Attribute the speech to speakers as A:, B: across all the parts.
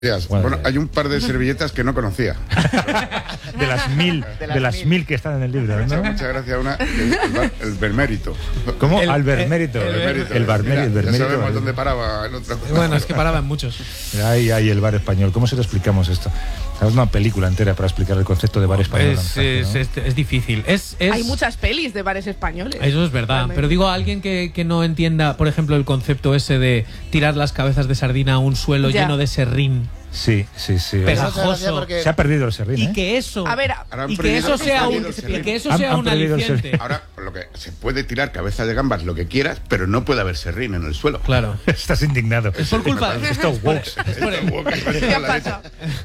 A: Bueno, hay un par de servilletas que no conocía.
B: de las mil que están en el libro, ¿no?
A: Muchas gracias. Una, el Bermérito.
B: ¿Cómo? Al Bermérito. El Bermérito.
A: Ya sabemos dónde paraba el otro.
C: Bueno, es que paraba en muchos.
B: Ay, el bar español. ¿Cómo se lo explicamos esto? Es una película entera para explicar el concepto de bar español.
C: Es difícil.
D: Hay muchas pelis de bares españoles.
C: Eso es verdad. Realmente. Pero digo, a alguien que no entienda, por ejemplo, el concepto ese de tirar las cabezas de sardina a un suelo lleno de serrín.
B: Sí.
C: Pegajoso.
B: Se ha perdido el serrín.
C: Y que eso,
A: sea
C: un aliciente.
A: Ahora, lo que se puede tirar cabezas de gambas lo que quieras, pero no puede haber serrín en el suelo.
C: Claro.
B: Estás indignado.
C: Es por culpa de
B: estos woks.
D: ¿Qué pasa?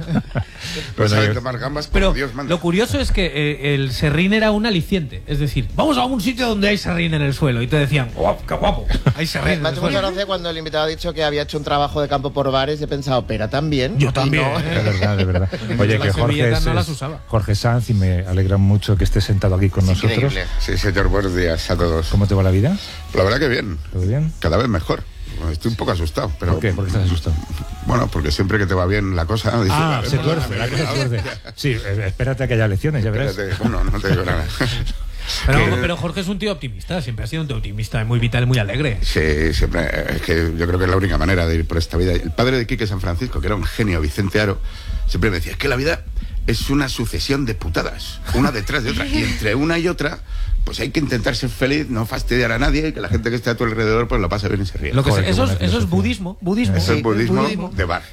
A: No saben tomar gambas como Dios manda.
C: Lo curioso es que el serrín era un aliciente. Es decir, vamos a un sitio donde hay serrín en el suelo. Y te decían, ¡guau, qué guapo! Hay serrín.
E: Me ha hecho mucha gracia cuando el invitado ha dicho que había hecho un trabajo de campo por bares y he pensado, ¿pero también?
C: Yo también.
E: No.
B: De verdad. Oye, que Jorge Sanz, y me alegra mucho que estés sentado aquí con nosotros.
A: Increíble. Sí, señor, buenos días a todos.
B: ¿Cómo te va la vida?
A: La verdad que bien.
B: ¿Todo bien?
A: Cada vez mejor. Estoy un poco asustado. Pero,
B: ¿Por qué? ¿Por qué estás asustado?
A: Bueno, porque siempre que te va bien la cosa... Dices,
B: se tuerce, la cosa se tuerce. Sí, espérate a que haya lecciones, ya verás.
A: Bueno, no te digo nada.
C: Pero Jorge es un tío optimista, siempre ha sido un tío optimista, muy vital, muy alegre.
A: Sí, siempre. Es que yo creo que es la única manera de ir por esta vida. El padre de Quique San Francisco, que era un genio, Vicente Aro, siempre me decía, es que la vida es una sucesión de putadas, una detrás de otra, y entre una y otra, pues hay que intentar ser feliz, no fastidiar a nadie, y que la gente que esté a tu alrededor pues lo pase bien y se ríe.
C: Eso es budismo.
A: Eso es budismo de bar.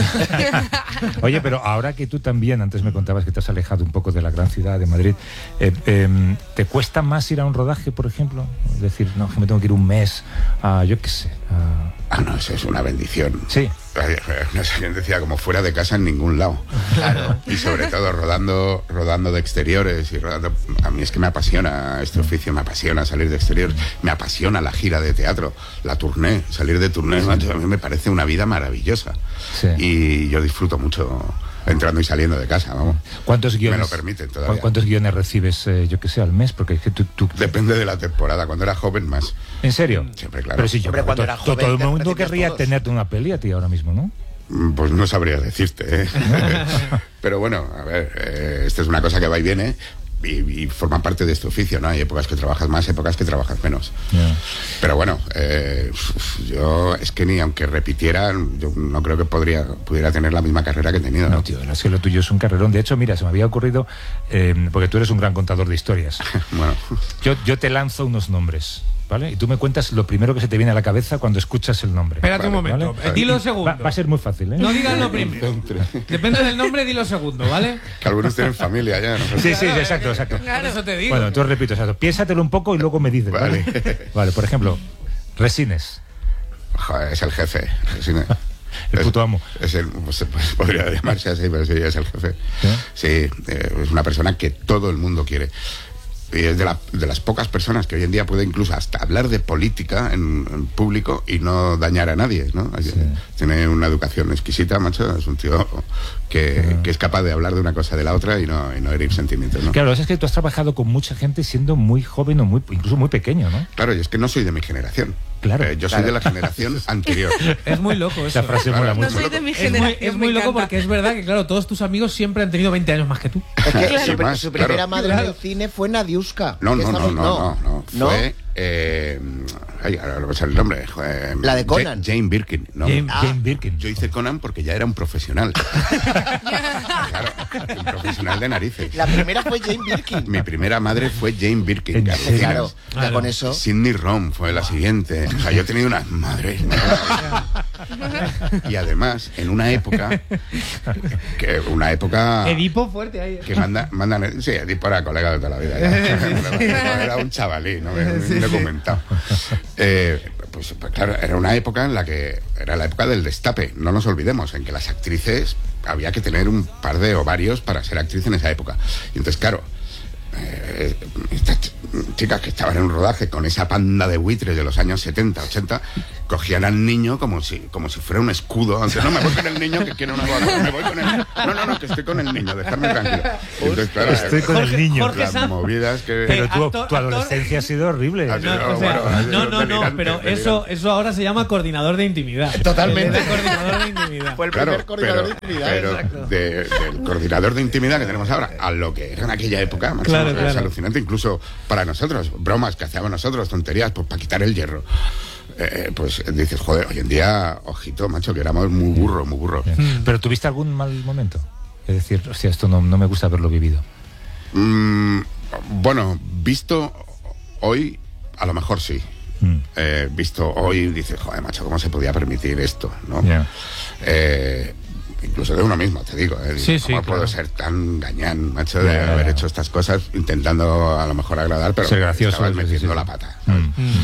B: Oye, pero ahora que tú también, antes me contabas que te has alejado un poco de la gran ciudad de Madrid, ¿te cuesta más ir a un rodaje, por ejemplo? Es decir, no, que me tengo que ir un mes a, yo qué sé,
A: no, eso es una bendición.
B: Sí.
A: No sé quién decía, como fuera de casa en ningún lado.
C: Claro.
A: Y sobre todo rodando de exteriores y rodando. A mí es que me apasiona este oficio, me apasiona salir de exteriores, me apasiona la gira de teatro, la tournée, salir de tournée, macho, a mí me parece una vida maravillosa.
B: Sí.
A: Y yo disfruto mucho entrando y saliendo de casa, vamos.
B: ¿Cuántos guiones?
A: Me lo permiten todavía.
B: ¿Cuántos guiones recibes, yo que sé, al mes? Porque es que tú...
A: Depende de la temporada. Cuando era joven, más.
B: ¿En serio?
A: Siempre, claro.
B: Pero si yo
E: cuando era joven,
B: todo el mundo querría tenerte una peli a ti ahora mismo, ¿no?
A: Pues no sabría decirte, ¿eh? Pero bueno, a ver, esta es una cosa que va y viene. Y forma parte de este oficio, ¿no? Hay épocas que trabajas más, épocas que trabajas menos.
B: Yeah.
A: Pero bueno, yo es que ni aunque repitiera, yo no creo que pudiera tener la misma carrera que he tenido, ¿no?
B: No, tío, es que lo tuyo es un carrerón. De hecho, mira, se me había ocurrido, porque tú eres un gran contador de historias.
A: Bueno.
B: Yo te lanzo unos nombres, ¿vale? Y tú me cuentas lo primero que se te viene a la cabeza cuando escuchas el nombre.
C: Espérate un momento,
B: ¿vale?
C: Dilo segundo.
B: Va a ser muy fácil, ¿eh?
C: No digas lo primero. Depende del nombre, dilo segundo, ¿vale?
A: Que algunos tienen familia ya, ¿no?
B: Sí, exacto.
C: Claro. Por eso te digo.
B: Bueno, entonces repito, exacto. Piénsatelo un poco y luego me dices, ¿vale? Vale, por ejemplo, Resines.
A: Joder, es el jefe.
B: El puto amo.
A: Pues podría llamarse así, pero sí, es el jefe. Sí, es una persona que todo el mundo quiere. Y es de las pocas personas que hoy en día puede incluso hasta hablar de política en público y no dañar a nadie, ¿no? Sí. Tiene una educación exquisita, macho. Es un tío que es capaz de hablar de una cosa de la otra y no herir sentimientos, ¿no?
B: Claro, es que tú has trabajado con mucha gente siendo muy joven o incluso muy pequeño, ¿no?
A: Claro, y es que no soy de mi generación.
B: Claro.
A: Yo soy de la generación anterior.
C: Es muy loco eso.
B: Esa frase mola mucho.
D: No soy de mi generación.
C: Es muy loco porque es verdad que, claro, todos tus amigos siempre han tenido 20 años más que tú.
E: Es que
A: Claro.
E: su primera madre en el cine fue Nadiuska.
A: No. Fue... ahora no me sale el nombre.
E: La de Conan.
A: Jane Birkin. ¿No?
B: Jane Birkin.
A: Yo hice Conan porque ya era un profesional. Claro, un profesional de narices.
E: La primera fue Jane Birkin.
A: Mi primera madre fue Jane Birkin.
E: Claro, ya con eso.
A: Sidney Rom fue la siguiente. O sea, yo he tenido unas madres. Y además, en una época...
C: Edipo fuerte ahí.
A: Que mandan... Sí, Edipo era colega de toda la vida. Era un chavalín, ¿no? Un documentado. Pues claro, era una época en la que era la época del destape. No nos olvidemos, en que las actrices había que tener un par de ovarios para ser actriz en esa época. Y entonces, claro, chicas que estaban en un rodaje con esa panda de buitres de los años 70, 80, cogían al niño como si fuera un escudo. Aunque no, me voy con el niño que quiere una boda, me voy con él. No, que estoy con el niño, dejarme tranquilo. Y entonces, claro,
B: Estoy con el niño.
C: Jorge
A: las
C: Sanz.
A: movidas que...
B: Pero tu
C: actor-
B: adolescencia ha sido horrible.
A: Ah,
C: No, pero eso ahora se llama coordinador de intimidad.
E: Totalmente.
C: Él era coordinador de intimidad.
E: Fue el
A: Claro,
E: primer coordinador de intimidad.
A: pero
E: exacto.
A: del coordinador de intimidad que tenemos ahora a lo que era en aquella época, macho,
C: Claro,
A: es
C: claro.
A: alucinante, incluso para nosotros, bromas que hacíamos nosotros, tonterías, pues para quitar el hierro. Pues dices, joder, hoy en día, ojito, macho, que éramos muy burros, muy burros.
B: ¿Pero tuviste algún mal momento? Es decir, hostia, esto no me gusta haberlo vivido.
A: Bueno, visto hoy, a lo mejor sí. Visto hoy, dices, joder, macho, ¿cómo se podía permitir esto? ¿No?
B: Ya.
A: Incluso de uno mismo, te digo.
C: Sí,
A: ¿Cómo
C: sí,
A: puedo
C: claro.
A: ser tan gañán, macho, de
B: Ya.
A: haber hecho estas cosas intentando a lo mejor agradar, pero
B: Ser gracioso,
A: estabas
B: sí,
A: metiendo
B: sí.
A: la pata, ¿sabes?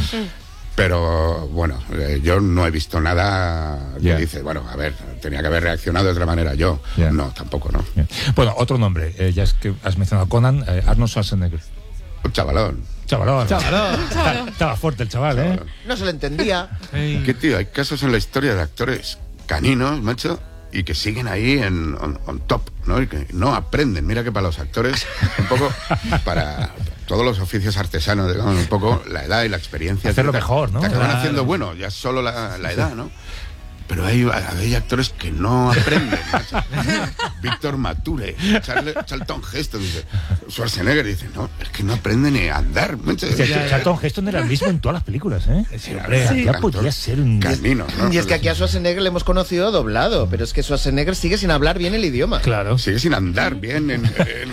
A: Pero bueno, yo no he visto nada que
B: Ya.
A: dice, bueno, a ver, tenía que haber reaccionado de otra manera yo.
B: Ya.
A: No, tampoco, no.
B: Bien. Bueno, otro nombre, ya es que has mencionado Conan, Arnold Schwarzenegger.
A: Un chavalón.
B: Chavalón. Estaba fuerte el chaval, ¿eh?
E: No se le entendía.
A: ¿Qué tío? Hay casos en la historia de actores caninos, macho, y que siguen ahí on top, ¿no? Y que no aprenden. Mira que para los actores, un poco para todos los oficios artesanos, digamos, un poco la edad y la experiencia.
B: Hacerlo
A: te-
B: mejor, ¿no?
A: Te acaban
C: Claro.
A: haciendo bueno, ya solo la edad, ¿no? Pero hay actores que no aprenden, macho. Víctor Mature, Charlton Heston, dice, Schwarzenegger dice, no, es que no aprende ni a andar, macho.
B: Charlton Heston era el mismo en todas las películas, ¿eh? Ya podía ser un...
A: Caninos, ¿no?
E: Y es que aquí a Schwarzenegger le hemos conocido doblado, pero es que Schwarzenegger sigue sin hablar bien el idioma.
C: Claro.
A: Sigue sin andar bien en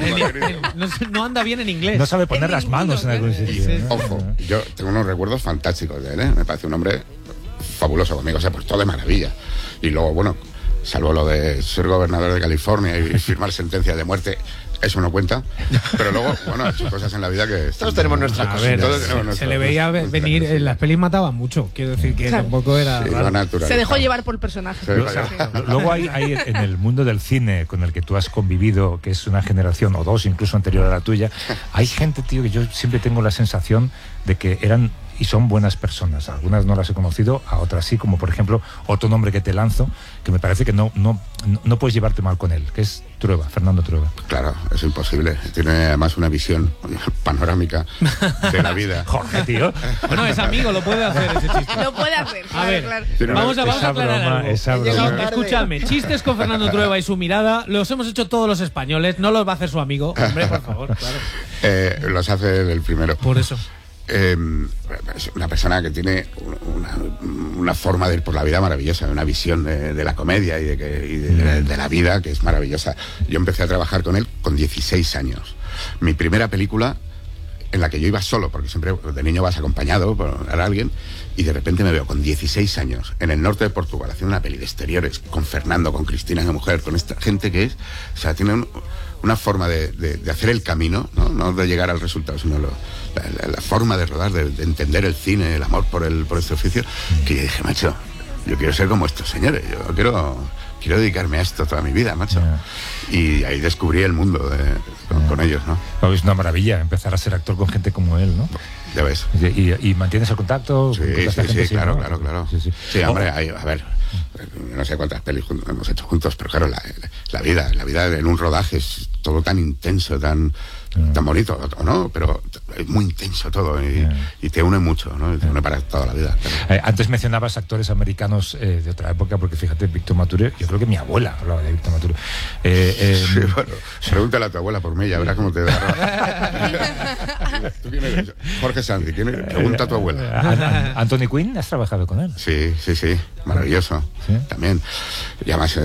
C: No anda bien en inglés.
B: No sabe poner
D: En
B: las manos en
D: ninguno,
B: algún
D: claro.
B: sitio. ¿no?
A: Ojo, yo tengo unos recuerdos fantásticos de él, ¿eh? Me parece un hombre fabuloso conmigo, se ha puesto de maravilla. Y luego, bueno, salvo lo de ser gobernador de California y firmar sentencia de muerte, eso no cuenta. Pero luego, bueno, ha hecho cosas en la vida que...
E: Todos tenemos nuestras
C: A
E: cosas.
C: ver,
A: Todos tenemos
C: se
A: nuestras-
C: le veía
A: nuestras
C: venir,
A: cosillas.
C: en las pelis mataban mucho. Quiero decir que
D: Claro.
C: tampoco era
A: Sí,
C: raro.
A: lo natural.
D: Se dejó llevar por el personaje.
A: Sí,
B: Luego,
A: vaya.
B: luego hay en el mundo del cine con el que tú has convivido, que es una generación o dos incluso anterior a la tuya, hay gente, tío, que yo siempre tengo la sensación de que eran y son buenas personas. Algunas no las he conocido, a otras sí, como por ejemplo otro nombre que te lanzo, que me parece que no puedes llevarte mal con él, que es Trueba, Fernando Trueba.
A: Claro, es imposible. Tiene además una visión panorámica de la vida.
B: Jorge, tío.
C: Bueno, es amigo, lo puede hacer ese chiste.
D: Lo puede hacer.
C: A
D: claro,
C: ver,
D: claro.
A: Tiene
C: vamos a
B: esa
C: aclarar
B: broma,
C: algo.
B: esa
E: He llegado
B: broma.
E: tarde.
C: Escuchadme, chistes con Fernando Trueba y su mirada los hemos hecho todos los españoles, no los va a hacer su amigo. Hombre, por favor, claro.
A: Los hace el primero.
C: Por eso.
A: Es una persona que tiene una forma de ir por la vida maravillosa, una visión de la comedia y de la vida que es maravillosa. Yo empecé a trabajar con él con 16 años. Mi primera película en la que yo iba solo, porque siempre de niño vas acompañado por alguien, y de repente me veo con 16 años en el norte de Portugal haciendo una peli de exteriores con Fernando, con Cristina, mi mujer, con esta gente que es, o sea, tiene una forma de hacer el camino, no de llegar al resultado, sino la forma de rodar, de entender el cine, el amor por este oficio, que yo dije, macho, yo quiero ser como estos señores, yo quiero dedicarme a esto toda mi vida, macho. Y ahí descubrí el mundo con ellos, ¿no?
B: No, es una maravilla empezar a ser actor con gente como él, ¿no?
A: Ya ves.
B: ¿Y mantienes el contacto?
A: Sí,
B: con toda esta
A: sí,
B: gente?
A: sí, claro,
B: ¿no?
A: claro.
B: Sí, sí.
A: Sí, hombre, a ver, no sé cuántas pelis hemos hecho juntos, pero claro, la vida en un rodaje es todo tan intenso, tan bonito, ¿no? Pero es muy intenso todo y te une mucho, ¿no? Y te une para toda la vida. Claro.
B: Antes mencionabas actores americanos de otra época, porque fíjate, Víctor Mature, yo creo que mi abuela hablaba de Víctor Mature.
A: Sí, bueno, pregúntale a tu abuela por mí, ya verás cómo te da. ¿Tú quién eres? Jorge Sanz, pregunta a tu abuela.
B: Anthony Quinn, ¿has trabajado con él?
A: Sí, maravilloso.
B: ¿Sí?
A: También. Y además,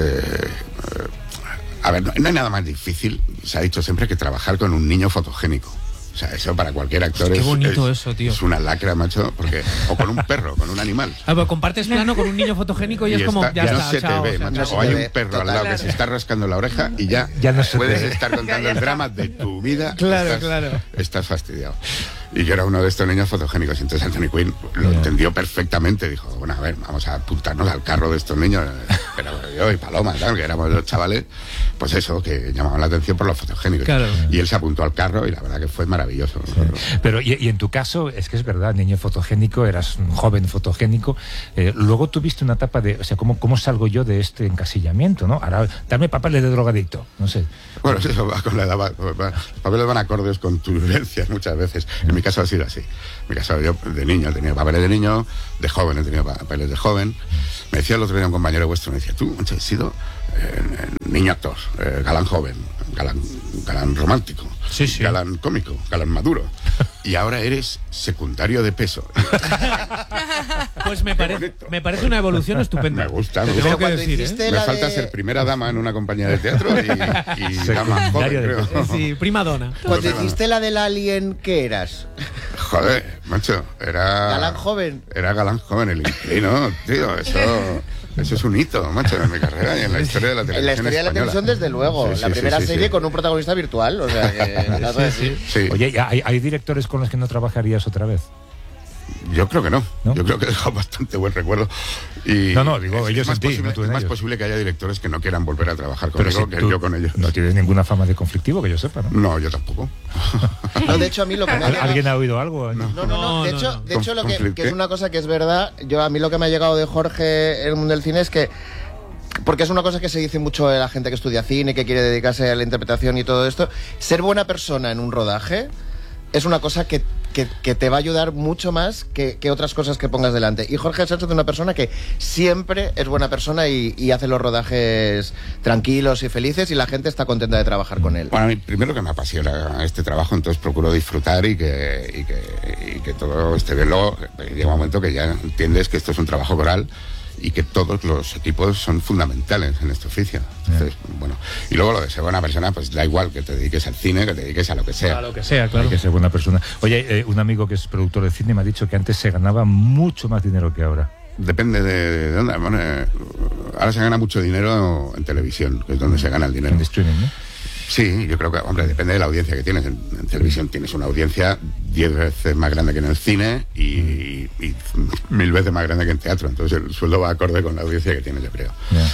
A: a ver, no hay nada más difícil, se ha dicho siempre, que trabajar con un niño fotogénico. O sea, eso para cualquier actor
C: Qué bonito eso, tío.
A: Es una lacra, macho, porque o con un perro, con un animal.
C: Pero compartes plano con un niño fotogénico y es como, ya
A: no
C: está,
A: se
C: chao,
A: te ve,
C: o sea,
A: macho.
E: no se
A: O
E: te
A: hay
E: ve,
A: un perro
E: total.
A: al lado que
D: Claro.
A: se está rascando la oreja y ya
B: no se te
A: puedes
B: ve.
A: estar contando el drama de tu vida.
C: Claro, claro.
A: Estás fastidiado. Y yo era uno de estos niños fotogénicos. Y entonces Anthony Quinn lo entendió perfectamente. Dijo, bueno, a ver, vamos a apuntarnos al carro de estos niños. pero yo y Paloma, tal, que éramos los chavales, pues eso, que llamaban la atención por los fotogénicos.
C: Claro.
A: Y él se apuntó al carro y la verdad que fue maravilloso.
B: Pero y en tu caso, es que es verdad, niño fotogénico, eras un joven fotogénico, luego tuviste una etapa de, o sea, ¿cómo salgo yo de este encasillamiento, no? Ahora, dame papeles de drogadicto, no sé.
A: Bueno, eso va con la edad, los papeles van acordes con tus vivencias muchas veces. En mi caso ha sido así. En mi caso yo de niño he tenido papeles de niño, de joven he tenido papeles de joven. Me decía el otro día un compañero vuestro, me decía, tú, Moncho, has sido niño actor, galán joven, galán romántico,
C: Sí, sí.
A: galán cómico, galán maduro. Y ahora eres secundario de peso.
C: Pues me parece una evolución estupenda.
A: Me gusta, me
C: Te
A: gusta.
C: tengo que
E: Cuando
C: decir,
E: hiciste
C: ¿eh?
A: Me
E: la
A: falta
E: de-
A: ser primera dama en una compañía de teatro y dama joven,
B: Secundario de
A: creo.
C: Sí, prima dona.
E: Cuando hiciste la del Alien, ¿qué eras?
A: Joder, macho, era...
E: ¿Galán joven?
A: Era galán joven, el inquilino, tío, eso es un hito, macho, en mi carrera y en la historia de la
E: En
A: televisión
E: la historia de la
A: española.
E: televisión, desde luego.
A: Sí,
E: la
A: sí,
E: primera
A: sí,
E: serie
A: sí.
E: con un protagonista virtual, o sea que... nada así.
A: Sí.
B: Oye, ¿hay directores con los que no trabajarías otra vez?
A: Yo creo que no.
B: ¿No?
A: Yo creo que he dejado bastante buen recuerdo. Y
B: No, digo, ellos
A: es más
B: en ti,
A: posible,
B: no tú en
A: es más
B: ellos.
A: posible que haya directores que no quieran volver a trabajar
B: Pero
A: conmigo
B: si
A: que
B: tú
A: yo con ellos.
B: no tienes ninguna fama de conflictivo, que yo sepa, ¿no?
A: No, yo tampoco.
E: No, de hecho, a mí lo que me ha llegado...
B: ¿Alguien ha oído algo?
E: No.
C: No,
E: De
C: no,
E: hecho,
C: no.
E: de hecho lo que
A: Conflicte.
E: es una cosa que es verdad, a mí lo que me ha llegado de Jorge en el mundo del cine es que, porque es una cosa que se dice mucho de la gente que estudia cine, que quiere dedicarse a la interpretación y todo esto, ser buena persona en un rodaje es una cosa que te va a ayudar mucho más que otras cosas que pongas delante. Y Jorge Sánchez es una persona que siempre es buena persona y hace los rodajes tranquilos y felices y la gente está contenta de trabajar con él.
A: Bueno, a mí primero que me apasiona este trabajo, entonces procuro disfrutar y que todo esté bien. Luego llega un momento que ya entiendes que esto es un trabajo coral y que todos los equipos son fundamentales en este oficio. Entonces, bueno, y luego lo de ser buena persona, pues da igual que te dediques al cine, que te dediques a lo que sea.
C: A lo que sea, claro.
B: Hay que ser buena persona. Oye, un amigo que es productor de cine me ha dicho que antes se ganaba mucho más dinero que ahora.
A: Depende de dónde. Bueno, ahora se gana mucho dinero en televisión, que es donde se gana el dinero.
B: En streaming, ¿no?
A: Sí, yo creo que, hombre, depende de la audiencia que tienes. En televisión tienes una audiencia 10 veces más grande que en el cine y 1000 veces más grande que en teatro. Entonces el sueldo va acorde con la audiencia que tienes, yo creo.
B: Ya.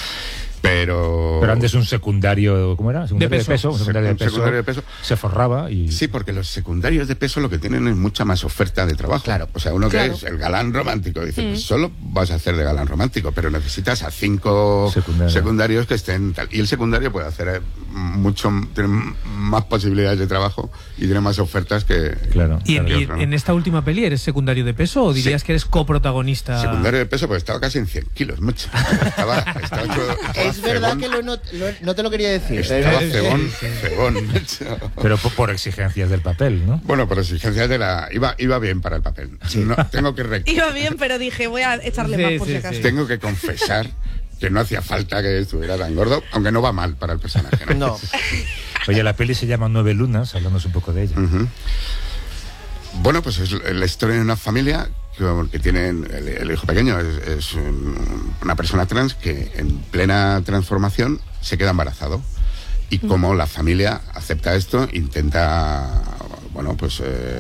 A: Pero
B: antes un secundario, ¿cómo era? Secundario
C: De peso.
B: un secundario de peso.
A: Secundario de peso.
B: Se forraba y...
A: Sí, porque los secundarios de peso lo que tienen es mucha más oferta de trabajo.
E: Claro.
A: O sea, uno que
D: Claro.
A: es el galán romántico, dice, pues solo vas a hacer de galán romántico, pero necesitas a 5 secundarios que estén tal. Y el secundario puede hacer tiene más posibilidades de trabajo y tiene más ofertas que...
B: Claro.
C: ¿Y
B: claro.
C: en esta última peli eres secundario de peso o dirías
A: Sí.
C: que eres coprotagonista?
A: Secundario de peso, pues estaba casi en 100 kilos, mucho. Estaba
E: Es verdad que no te lo quería decir.
A: Estaba
E: pero-
A: cebón, macho.
B: Pero por exigencias del papel, ¿no?
A: Bueno, por exigencias de la... Iba bien para el papel. No, tengo que
D: Iba bien, pero dije, voy a echarle
C: Sí,
D: más por
C: sí,
D: si acaso.
C: sí.
A: Tengo que confesar que no hacía falta que estuviera tan gordo, aunque no va mal para el personaje.
E: No.
B: Oye, la peli se llama 9 lunas, hablamos un poco de ella.
A: Ujú. Bueno, pues es la historia de una familia que tienen el hijo pequeño, es una persona trans que en plena transformación se queda embarazado. Y como la familia acepta esto, intenta, bueno, pues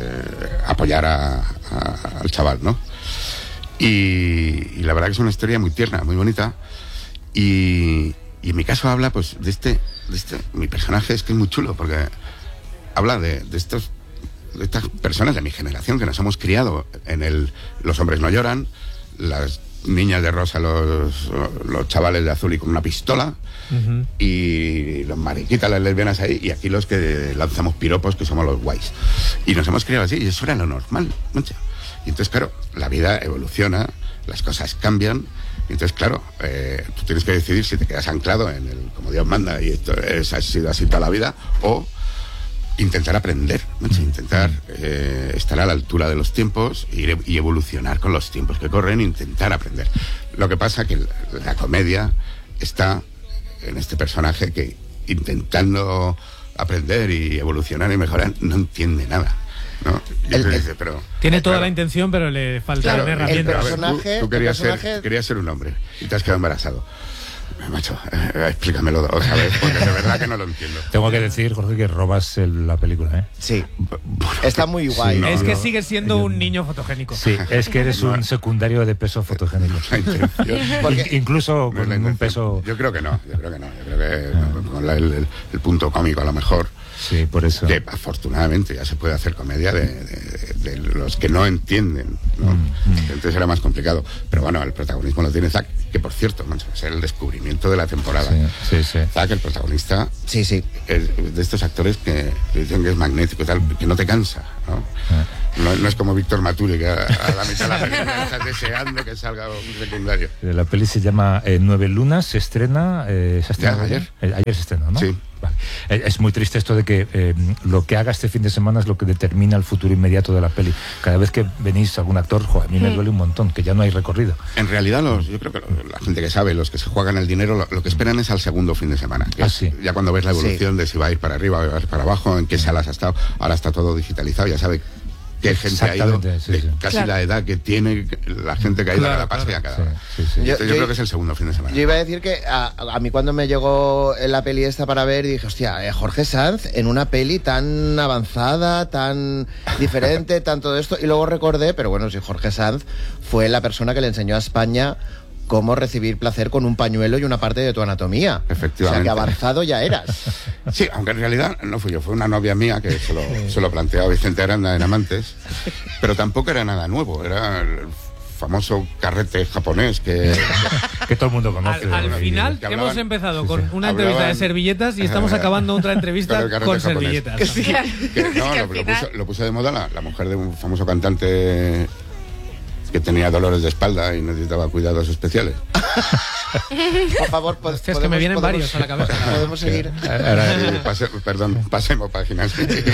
A: apoyar al chaval, ¿no? Y la verdad que es una historia muy tierna, muy bonita. Y en mi caso habla, pues, de este, mi personaje es que es muy chulo, porque habla de estas personas de mi generación que nos hemos criado en los hombres no lloran, las niñas de rosa, los chavales de azul y con una pistola, y los mariquitas, las lesbianas ahí, y aquí los que lanzamos piropos, que somos los guays. Y nos hemos criado así, y eso era lo normal, mucho. Y entonces, claro, la vida evoluciona, las cosas cambian, y entonces, claro, tú tienes que decidir si te quedas anclado en el como Dios manda, y esto ha sido así toda la vida, o intentar aprender, mucho, intentar estar a la altura de los tiempos y evolucionar con los tiempos que corren, intentar aprender. Lo que pasa que la comedia está en este personaje que, intentando aprender y evolucionar y mejorar, no entiende nada, ¿no? Y entonces dice, pero...
C: Tiene toda
A: claro,
C: la intención, pero le faltan
E: Claro, el
C: herramientas.
A: pero a ver,
E: personaje-
A: tú querías,
E: el personaje-
A: querías ser un hombre y te has quedado embarazado. Macho, explícamelo otra vez, porque de verdad que no lo entiendo.
B: Tengo que decir, Jorge, que robas la película, ¿eh?
E: Sí.
A: Bueno,
E: Está muy guay.
A: no,
C: es que
A: no.
C: sigues siendo un niño fotogénico.
B: Sí, es que eres un secundario de peso fotogénico.
A: La intención.
E: Porque-
B: Incluso
A: No es
B: con
A: la
B: un
A: intención.
B: peso...
A: Yo creo que no. Yo creo que con el punto cómico a lo mejor,
B: Sí, por eso.
A: que afortunadamente ya se puede hacer comedia de los que no entienden, ¿no? Entonces era más complicado. Pero bueno, el protagonismo lo tiene Zac, que por cierto, macho, es el descubrimiento de la temporada.
B: Sí, sí, sí.
A: Zac, el protagonista,
E: Sí, sí.
A: es de estos actores que dicen que es magnético y tal, que no te cansa, ¿no? No es como Víctor Maturi, que a la mitad de la película estás deseando que salga un secundario.
B: La peli se llama 9 lunas, se estrena... ¿se estrena
A: Ya, ayer.
B: Ayer se estrenó, ¿no?
A: Sí.
B: Vale. Es muy triste esto de que lo que haga este fin de semana es lo que determina el futuro inmediato de la peli. Cada vez que venís algún actor, a mí me duele un montón, que ya no hay recorrido.
A: En realidad, yo creo que la gente que sabe, los que se juegan el dinero, lo que esperan es al segundo fin de semana. Que
B: Ah,
A: es
B: sí.
A: Ya cuando ves la evolución de si va a ir para arriba o va a ir para abajo, en qué salas ha estado, ahora está todo digitalizado, ya sabe qué gente ha ido,
B: Exactamente, sí,
A: de
B: sí.
A: casi
D: Claro.
A: la edad que tiene la gente que ha ido a la pasea cada hora.
B: Sí, sí, sí.
A: Entonces, yo
E: Yo-
A: creo que es el segundo fin de semana.
E: Yo iba a decir que a mí cuando me llegó la peli esta para ver, dije, hostia, Jorge Sanz en una peli tan avanzada, tan diferente, tan todo esto. Y luego recordé, pero bueno, si Jorge Sanz fue la persona que le enseñó a España cómo recibir placer con un pañuelo y una parte de tu anatomía.
A: Efectivamente.
E: O sea, que avanzado ya eras.
A: Sí, aunque en realidad no fui yo, fue una novia mía que se lo planteaba Vicente Aranda en Amantes, pero tampoco era nada nuevo, era el famoso carrete japonés que
B: Que todo el mundo conoce.
C: Al
B: ¿no?
C: final
A: que hablaban-
C: hemos empezado
B: sí,
C: con
B: sí.
C: una entrevista de
A: Hablaban-
C: servilletas y estamos acabando otra entrevista
A: Con el carrete
C: con
A: japonés.
C: servilletas.
A: que no,
D: Que al final-
A: lo puso de moda la mujer de un famoso cantante que tenía dolores de espalda y necesitaba cuidados especiales.
E: Por favor,
C: Hostia, es que me vienen varios a la cabeza.
E: Podemos seguir.
A: Pasemos páginas.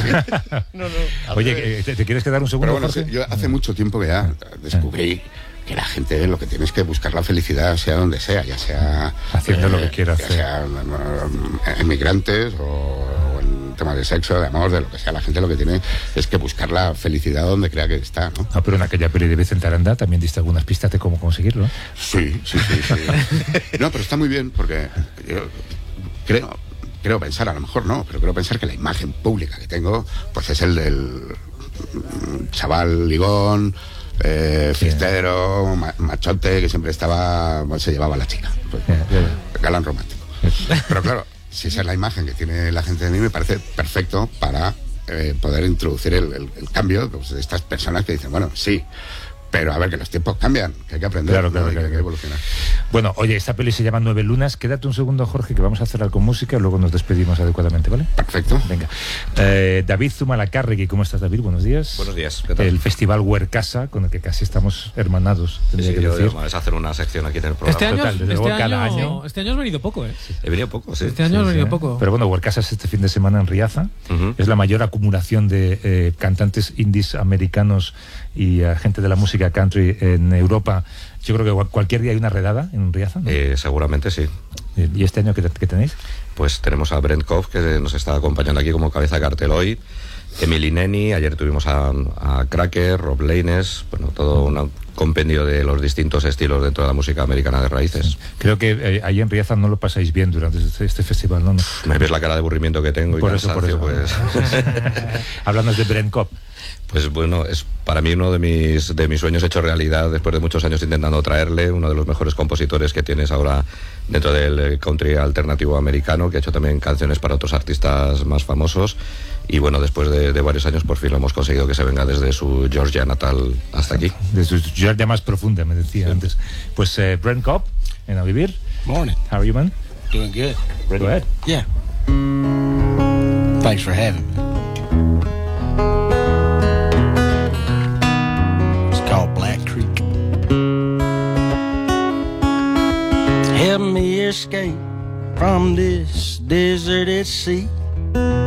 B: Oye, ¿te quieres quedar un segundo,
A: Pero bueno,
B: Jorge?
A: sí, yo hace mucho tiempo que ya descubrí que la gente lo que tiene es que buscar la felicidad sea donde sea, ya sea
B: Haciendo lo que quiera
A: ya
B: hacer.
A: sea emigrantes o en temas de sexo, de amor, de lo que sea. La gente lo que tiene es que buscar la felicidad donde crea que está, ¿no?
B: Ah, pero en aquella peli de Vicente Aranda también diste algunas pistas de cómo conseguirlo.
A: Sí. No, pero está muy bien porque yo creo pensar, a lo mejor no, pero creo pensar que la imagen pública que tengo pues es el del chaval ligón, fiestero, machote, que siempre estaba, bueno, se llevaba a la chica. Pues, galán romántico. Pero claro, si esa es la imagen que tiene la gente de mí, me parece perfecto para poder introducir el cambio pues, de estas personas que dicen, bueno, sí, pero a ver, que los tiempos cambian, que hay que aprender,
B: Claro,
A: ¿no?
B: claro,
A: Y que
B: claro.
A: hay que evolucionar.
B: Bueno, oye, esta peli se llama 9 lunas. Quédate un segundo, Jorge, que vamos a cerrar con música y luego nos despedimos adecuadamente, ¿vale?
A: Perfecto.
B: Venga. David Zumalacárregui, ¿cómo estás, David? Buenos días.
F: Buenos días, ¿qué tal?
B: El Festival Huercasa, con el que casi estamos hermanados, tendría que
F: yo
B: decir.
F: es hacer una sección aquí en el programa.
C: Este año,
B: Total, desde luego, cada año.
C: este año has venido poco, ¿eh?
F: He venido poco, sí.
C: Este año has venido poco.
B: Pero bueno, Huercasa es este fin de semana en Riaza.
F: Ujú.
B: Es la mayor acumulación de cantantes indies americanos y gente de la música country en Europa. Yo creo que cualquier día hay una redada en Riaza, ¿no?
F: Seguramente sí.
B: ¿Y este año qué tenéis?
F: Pues tenemos a Brent Koff, que nos está acompañando aquí como cabeza de cartel hoy. Emily Neni, ayer tuvimos a Cracker, Rob Laines, bueno, todo un compendio de los distintos estilos dentro de la música americana de raíces.
B: Creo que ahí en Riaza no lo pasáis bien durante este festival, ¿no?
F: Me ves la cara de aburrimiento que tengo y
B: Por eso.
F: cansancio, pues...
B: Hablando de Brent Kopp.
F: Pues bueno, es para mí uno de mis sueños hecho realidad después de muchos años intentando traerle, uno de los mejores compositores que tienes ahora dentro del country alternativo americano, que ha hecho también canciones para otros artistas más famosos. Y bueno, después de varios años por fin lo hemos conseguido que se venga desde su Georgia natal hasta aquí.
B: De su Georgia más profunda, me decía antes. Pues Brent Kopp, en A Vivir.
G: Morning.
B: How are you, man?
G: Doing good.
B: Go ahead.
G: Yeah. Thanks for having me. It's called Black Creek. Help me escape from this deserted sea.